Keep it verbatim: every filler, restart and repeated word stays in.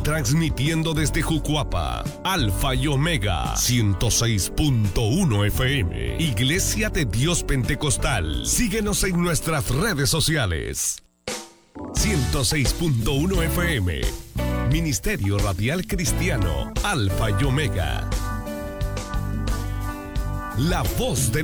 Transmitiendo desde Jucuapa, Alfa y Omega, ciento seis punto uno F M. Iglesia de Dios Pentecostal. Síguenos en nuestras redes sociales. ciento seis punto uno F M. Ministerio Radial Cristiano, Alfa y Omega. La voz de